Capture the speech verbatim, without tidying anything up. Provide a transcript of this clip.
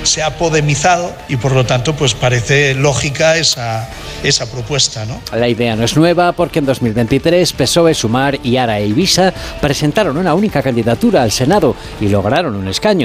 se ha podemizado y por lo tanto pues parece lógica esa, esa propuesta, ¿no? La idea no es nueva porque en dos mil veintitrés P S O E, Sumar y Ara e Ibiza presentaron una única candidatura al Senado y lograron un escaño.